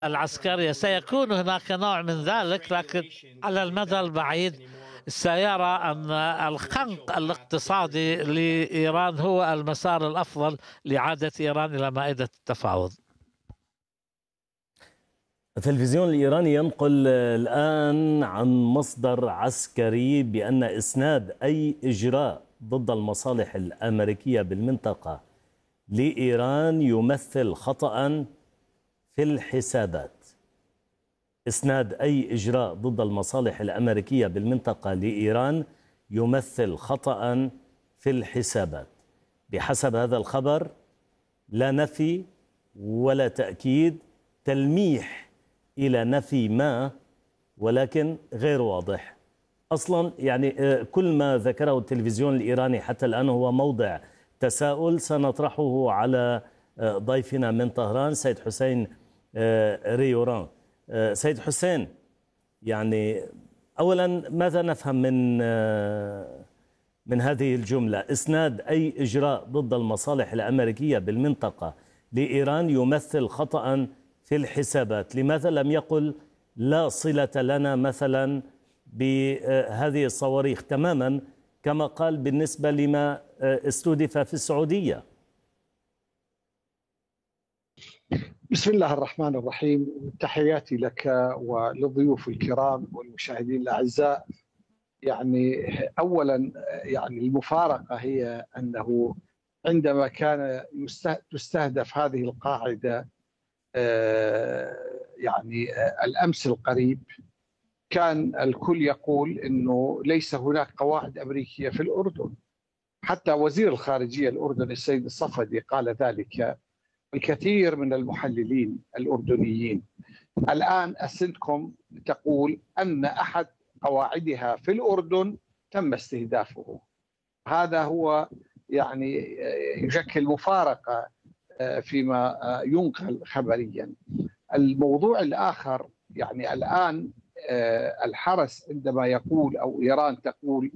العسكرية سيكون هناك نوع من ذلك، لكن على المدى البعيد سيرى أن الخنق الاقتصادي لإيران هو المسار الأفضل لإعادة إيران إلى مائدة التفاوض. التلفزيون الإيراني ينقل الآن عن مصدر عسكري بأن إسناد أي إجراء ضد المصالح الأمريكية بالمنطقة لإيران يمثل خطأ في الحسابات. إسناد أي إجراء ضد المصالح الأمريكية بالمنطقة لإيران يمثل خطأ في الحسابات. بحسب هذا الخبر لا نفي ولا تأكيد، تلميح إلى نفي ما ولكن غير واضح أصلا. يعني كل ما ذكره التلفزيون الإيراني حتى الآن هو موضع تساؤل سنطرحه على ضيفنا من طهران سيد حسين ريوران. سيد حسين، يعني أولا ماذا نفهم من هذه الجملة؟ إسناد أي إجراء ضد المصالح الأمريكية بالمنطقة لإيران يمثل خطأ في الحسابات. لماذا لم يقل لا صلة لنا مثلا بهذه الصواريخ تماما كما قال بالنسبة لما استهدف في السعودية؟ بسم الله الرحمن الرحيم، تحياتي لك وللضيوف الكرام والمشاهدين الأعزاء. يعني أولا يعني المفارقة هي أنه عندما كان تستهدف هذه القاعدة يعني الأمس القريب كان الكل يقول أنه ليس هناك قواعد أمريكية في الأردن. حتى وزير الخارجية الأردني السيد الصفدي قال ذلك، الكثير من المحللين الأردنيين. الآن السنتكوم تقول أن أحد قواعدها في الأردن تم استهدافه. هذا هو يعني يشكل مفارقة فيما ينقل خبريا. الموضوع الآخر، يعني الآن الحرس عندما يقول أو إيران تقول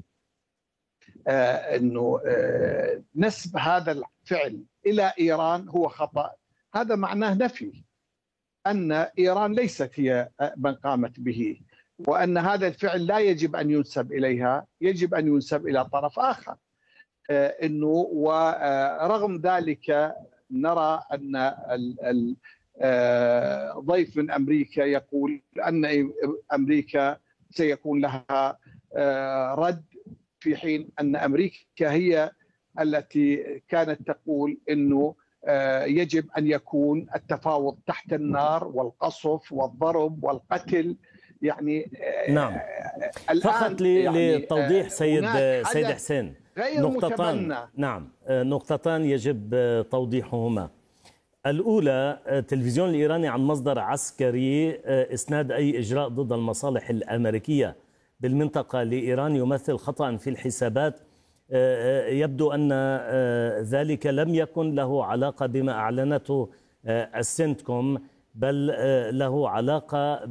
أنه نسب هذا الفعل إلى إيران هو خطأ، هذا معناه نفي أن إيران ليست هي من قامت به، وأن هذا الفعل لا يجب أن ينسب إليها، يجب أن ينسب إلى طرف آخر. أنه ورغم ذلك نرى أن ضيف من أمريكا يقول أن أمريكا سيكون لها رد، في حين أن أمريكا هي التي كانت تقول أنه يجب أن يكون التفاوض تحت النار والقصف والضرب والقتل. يعني نعم. فقط لتوضيح سيد حسين نقطتان، نعم، نقطتان يجب توضيحهما. الأولى، التلفزيون الإيراني عن مصدر عسكري إسناد أي إجراء ضد المصالح الأمريكية بالمنطقة لإيران يمثل خطأ في الحسابات. يبدو أن ذلك لم يكن له علاقة بما أعلنته السنتكوم، بل له علاقة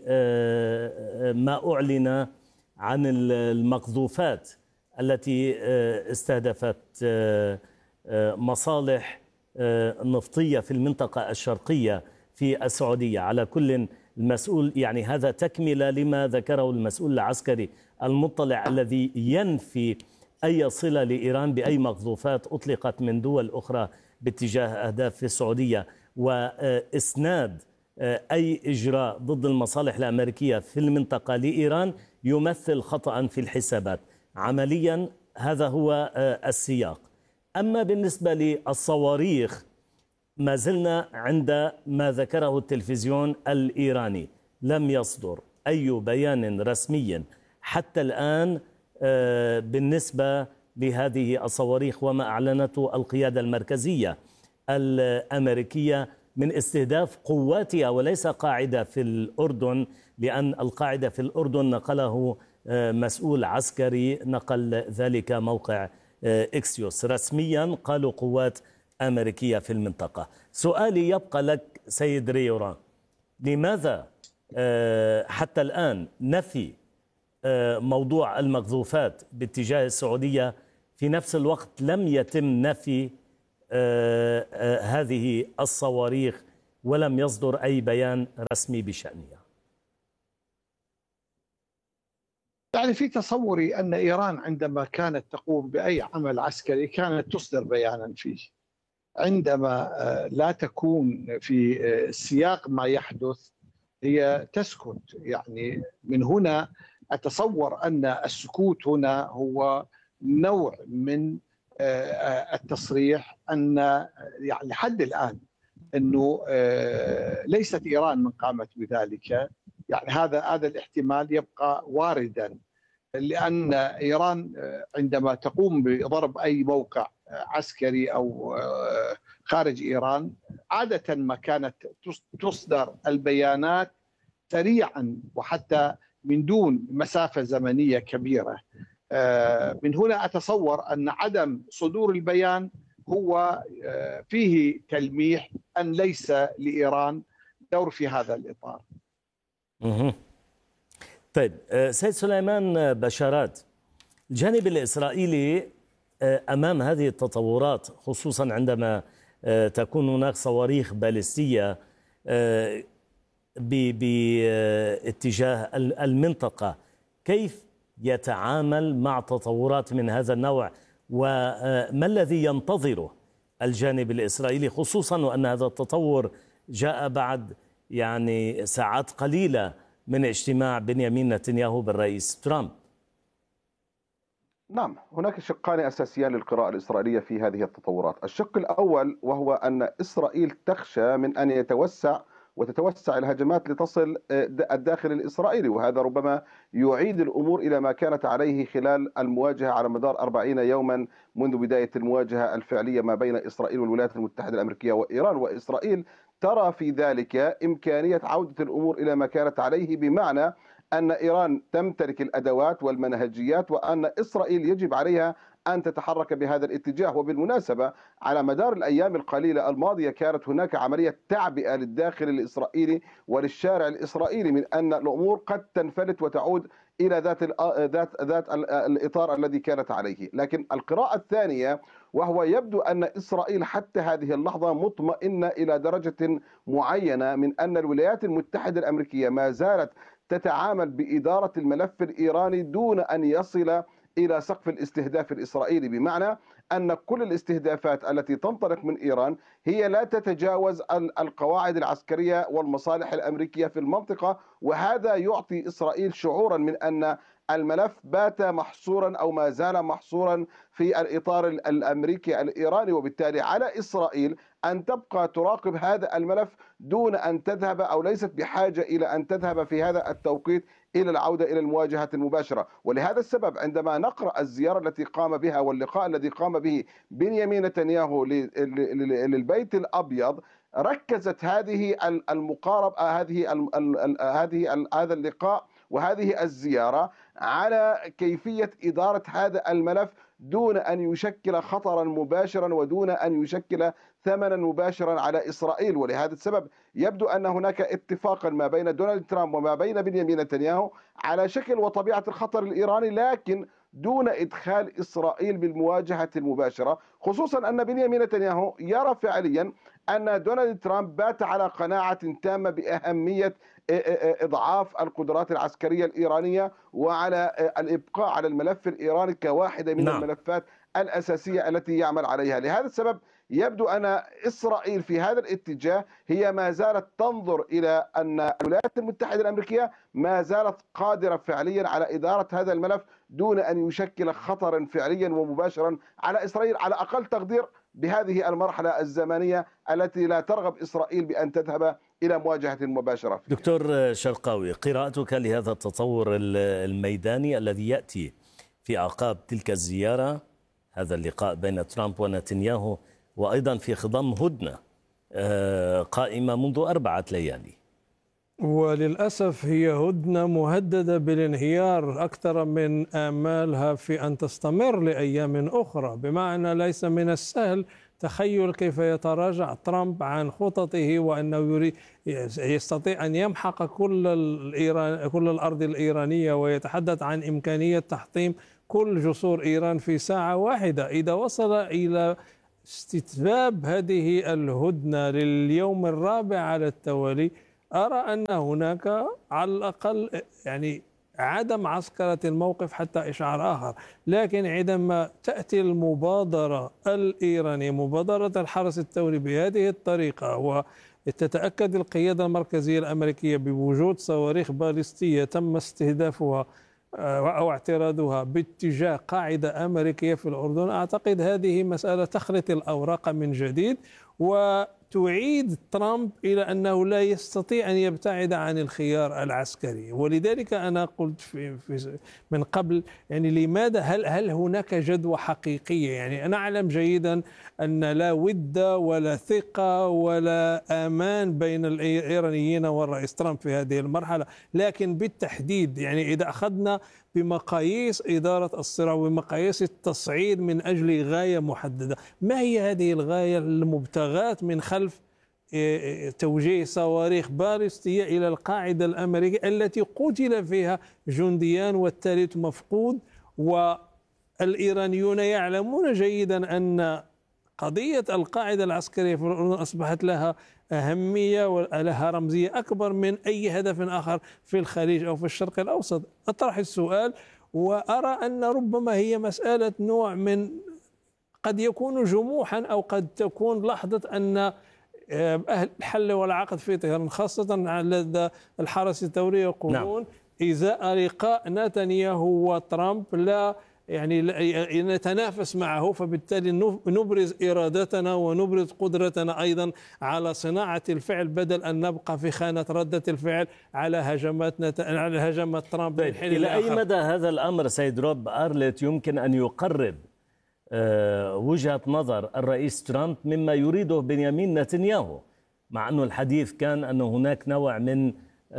بما أعلن عن المقذوفات التي استهدفت مصالح نفطية في المنطقة الشرقية في السعودية. على كل المسؤول، يعني هذا تكملة لما ذكره المسؤول العسكري المطلع الذي ينفي أي صلة لإيران بأي مقذوفات أطلقت من دول أخرى باتجاه أهداف في السعودية. وإسناد أي إجراء ضد المصالح الأمريكية في المنطقة لإيران يمثل خطأ في الحسابات. عمليا هذا هو السياق. أما بالنسبة للصواريخ ما زلنا عند ما ذكره التلفزيون الإيراني، لم يصدر أي بيان رسمي حتى الآن بالنسبة لهذه الصواريخ وما أعلنته القيادة المركزية الأمريكية من استهداف قواتها وليس قاعدة في الأردن، لأن القاعدة في الأردن نقله مسؤول عسكري، نقل ذلك موقع إكسيوس. رسميا قالوا قوات أمريكية في المنطقة. سؤالي يبقى لك سيد ريوران، لماذا حتى الآن نفي موضوع المقذوفات باتجاه السعودية، في نفس الوقت لم يتم نفي هذه الصواريخ ولم يصدر أي بيان رسمي بشأنها؟ يعني في تصوري أن إيران عندما كانت تقوم بأي عمل عسكري كانت تصدر بيانا فيه. عندما لا تكون في سياق ما يحدث هي تسكت. يعني من هنا أتصور أن السكوت هنا هو نوع من التصريح أن يعني لحد الآن أنه ليست إيران من قامت بذلك. يعني هذا الاحتمال يبقى واردا، لأن إيران عندما تقوم بضرب أي موقع عسكري أو خارج إيران عادة ما كانت تصدر البيانات سريعا وحتى من دون مسافة زمنية كبيرة. من هنا أتصور أن عدم صدور البيان هو فيه تلميح أن ليس لإيران دور في هذا الإطار. طيب سيد سليمان بشارات، الجانب الإسرائيلي أمام هذه التطورات، خصوصا عندما تكون هناك صواريخ باليستية باتجاه المنطقة، كيف يتعامل مع تطورات من هذا النوع؟ وما الذي ينتظره الجانب الإسرائيلي، خصوصا وأن هذا التطور جاء بعد يعني ساعات قليلة من اجتماع بنيامين نتنياهو بالرئيس ترامب؟ نعم، هناك شقان أساسيان للقراءة الإسرائيلية في هذه التطورات. الشق الأول وهو أن إسرائيل تخشى من أن وتتوسع الهجمات لتصل الداخل الإسرائيلي، وهذا ربما يعيد الأمور إلى ما كانت عليه خلال المواجهة على مدار 40 يوما منذ بداية المواجهة الفعلية ما بين إسرائيل والولايات المتحدة الأمريكية وإيران. وإسرائيل ترى في ذلك إمكانية عودة الأمور إلى ما كانت عليه، بمعنى أن إيران تمتلك الأدوات والمنهجيات وأن إسرائيل يجب عليها أن تتحرك بهذا الاتجاه. وبالمناسبة على مدار الأيام القليلة الماضية كانت هناك عملية تعبئة للداخل الإسرائيلي وللشارع الإسرائيلي من أن الأمور قد تنفلت وتعود إلى ذات الإطار الذي كانت عليه. لكن القراءة الثانية وهو يبدو أن إسرائيل حتى هذه اللحظة مطمئنة إلى درجة معينة من أن الولايات المتحدة الأمريكية ما زالت تتعامل بإدارة الملف الإيراني دون أن يصل إلى سقف الاستهداف الإسرائيلي، بمعنى أن كل الاستهدافات التي تنطلق من إيران هي لا تتجاوز القواعد العسكرية والمصالح الأمريكية في المنطقة. وهذا يعطي إسرائيل شعورا من أن الملف بات محصورا أو ما زال محصورا في الإطار الأمريكي الإيراني، وبالتالي على إسرائيل أن تبقى تراقب هذا الملف دون أن تذهب أو ليست بحاجة إلى أن تذهب في هذا التوقيت إلى العودة إلى المواجهة المباشرة. ولهذا السبب عندما نقرأ الزيارة التي قام بها واللقاء الذي قام به بنيامين نتنياهو للبيت الأبيض، ركزت هذه المقاربة هذا اللقاء وهذه الزيارة على كيفية إدارة هذا الملف دون أن يشكل خطرا مباشرا ودون أن يشكل ثمنا مباشرا على إسرائيل. ولهذا السبب يبدو أن هناك اتفاقا ما بين دونالد ترامب وما بين بنيامين نتنياهو على شكل وطبيعة الخطر الإيراني، لكن دون إدخال إسرائيل بالمواجهة المباشرة، خصوصا أن بنيامين نتنياهو يرى فعليا أن دونالد ترامب بات على قناعة تامة بأهمية إضعاف القدرات العسكرية الإيرانية وعلى الإبقاء على الملف الإيراني كواحدة من الملفات الأساسية التي يعمل عليها. لهذا السبب يبدو أن إسرائيل في هذا الاتجاه هي ما زالت تنظر إلى أن الولايات المتحدة الأمريكية ما زالت قادرة فعليا على إدارة هذا الملف دون أن يشكل خطرا فعليا ومباشرا على إسرائيل، على أقل تقدير بهذه المرحلة الزمنية التي لا ترغب إسرائيل بأن تذهب إلى مواجهة مباشرة. دكتور شرقاوي، قراءتك لهذا التطور الميداني الذي يأتي في أعقاب تلك الزيارة، هذا اللقاء بين ترامب ونتنياهو، وأيضا في خضم هدنة قائمة منذ 4 ليالي. وللأسف هي هدنة مهددة بالانهيار أكثر من آمالها في أن تستمر لأيام أخرى، بمعنى ليس من السهل تخيل كيف يتراجع ترامب عن خططه وأنه يستطيع أن يمحق كل الأرض الإيرانية، ويتحدث عن إمكانية تحطيم كل جسور إيران في ساعة واحدة. إذا وصل إلى استتباب هذه الهدنة لليوم الرابع على التوالي، أرى أن هناك على الأقل يعني عدم عسكرة الموقف حتى إشعار آخر. لكن عندما تأتي المبادرة الإيرانية، مبادرة الحرس الثوري بهذه الطريقة، وتتأكد القيادة المركزية الأمريكية بوجود صواريخ باليستية تم استهدافها أو اعتراضها باتجاه قاعدة أمريكية في الأردن، أعتقد هذه مسألة تخلط الأوراق من جديد وتعيد ترامب إلى أنه لا يستطيع أن يبتعد عن الخيار العسكري. ولذلك أنا قلت من قبل، يعني لماذا هل هناك جدوى حقيقية؟ يعني أنا أعلم جيدا أن لا ود ولا ثقة ولا أمان بين الإيرانيين والرئيس ترامب في هذه المرحلة، لكن بالتحديد يعني إذا أخذنا بمقاييس إدارة الصراع ومقاييس التصعيد من أجل غاية محددة، ما هي هذه الغاية المبتغاة من خلف توجيه صواريخ باليستية إلى القاعدة الأمريكية التي قتل فيها جنديان والثالث مفقود؟ والإيرانيون يعلمون جيدا أن قضية القاعدة العسكرية في الأردن أصبحت لها أهمية ولها رمزية أكبر من أي هدف آخر في الخليج أو في الشرق الأوسط. أطرح السؤال وأرى أن ربما هي مسألة نوع من، قد يكون جموحا أو قد تكون لحظة أن أهل الحل والعقد في طهران خاصة لدى الحرس الثوري يقولون إزاء لقاء نتنياهو وترامب لا يعني نتنافس معه، فبالتالي نبرز إرادتنا ونبرز قدرتنا أيضا على صناعة الفعل بدل أن نبقى في خانة ردة الفعل على هجمات ترامب. إلى أي مدى هذا الأمر سيد روب أرلت يمكن أن يقرب وجهة نظر الرئيس ترامب مما يريده بنيامين نتنياهو، مع أنه الحديث كان أن هناك نوع من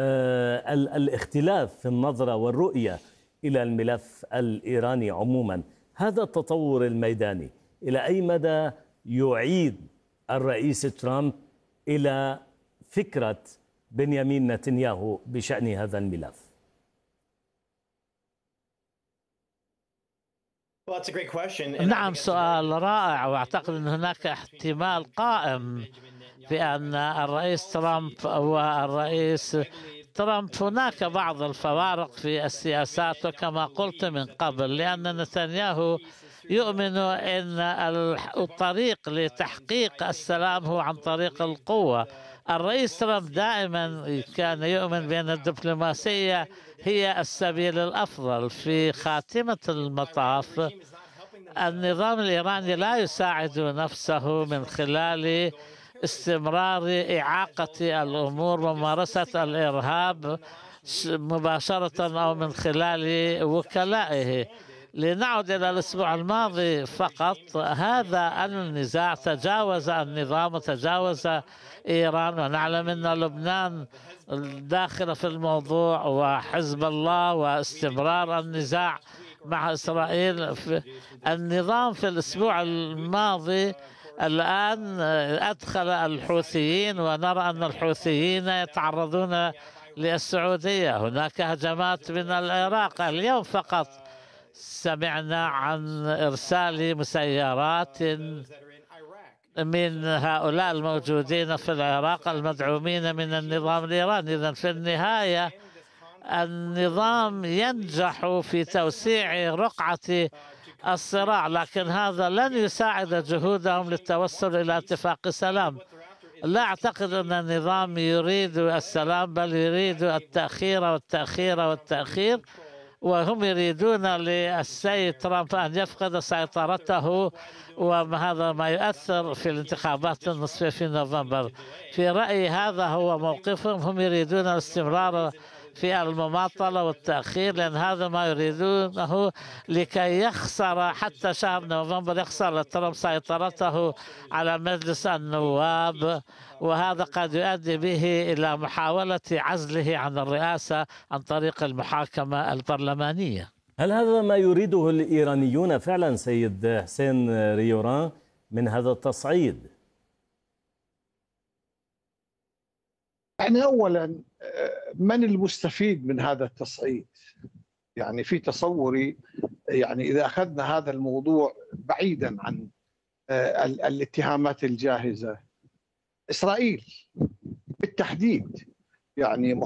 الاختلاف في النظرة والرؤية إلى الملف الإيراني عموما؟ هذا التطور الميداني إلى أي مدى يعيد الرئيس ترامب إلى فكرة بنيامين نتنياهو بشأن هذا الملف؟ نعم، سؤال رائع، وأعتقد أن هناك احتمال قائم بأن الرئيس ترامب والرئيس ترامب هناك بعض الفوارق في السياسات، وكما قلت من قبل، لأن نتنياهو يؤمن أن الطريق لتحقيق السلام هو عن طريق القوة. الرئيس ترامب دائما كان يؤمن بأن الدبلوماسية هي السبيل الأفضل. في خاتمة المطاف النظام الإيراني لا يساعد نفسه من خلال استمرار إعاقة الأمور وممارسة الإرهاب مباشرة أو من خلال وكلائه. لنعد إلى الأسبوع الماضي فقط، هذا النزاع تجاوز النظام وتجاوز إيران، ونعلم أن لبنان داخل في الموضوع وحزب الله واستمرار النزاع مع إسرائيل. النظام في الأسبوع الماضي الآن أدخل الحوثيين، ونرى أن الحوثيين يتعرضون للسعودية. هناك هجمات من العراق. اليوم فقط سمعنا عن إرسال مسيرات من هؤلاء الموجودين في العراق المدعومين من النظام الإيراني. إذن في النهاية النظام ينجح في توسيع رقعة الصراع، لكن هذا لن يساعد جهودهم للتوصل إلى اتفاق سلام. لا أعتقد أن النظام يريد السلام، بل يريد التأخير والتأخير والتأخير، وهم يريدون للسيد ترامب أن يفقد سيطرته، وهذا ما يؤثر في الانتخابات النصفية في نوفمبر. في رأيي هذا هو موقفهم، هم يريدون الاستمرار في المماطلة والتأخير، لأن هذا ما يريدونه لكي يخسر حتى شهر نوفمبر، يخسر ترامب سيطرته على مجلس النواب، وهذا قد يؤدي به إلى محاولة عزله عن الرئاسة عن طريق المحاكمة البرلمانية. هل هذا ما يريده الإيرانيون فعلا سيد حسين ريوران من هذا التصعيد؟ يعني أولا، من المستفيد من هذا التصعيد؟ يعني في تصوري، يعني إذا أخذنا هذا الموضوع بعيدا عن الاتهامات الجاهزة. إسرائيل بالتحديد يعني